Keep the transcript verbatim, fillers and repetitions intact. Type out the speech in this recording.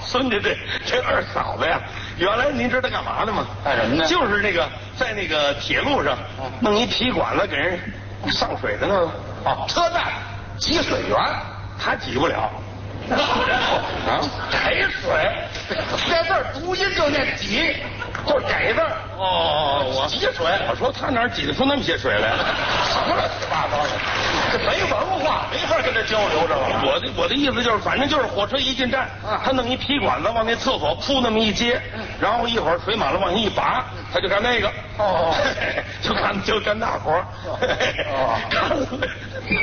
孙家这这二嫂子呀，原来您知道干嘛的吗？ 干什么呢？ 就是那个在那个铁路上弄一皮管子给人上水的那个。 哦，车站挤水员， 他挤不了。 啊，给水，这字儿读音就念挤，就是给字儿。 哦，我挤水， 我说他哪挤得出那么些水来？ 什么乱七八糟的，这没文化，没法跟他交流着了。 我的我的意思就是，反正就是火车一进站， 啊他弄一皮管子往那厕所铺那么一接，然后一会儿水满了往下一拔，他就干那个。 哦， 就干就干那活。 哦。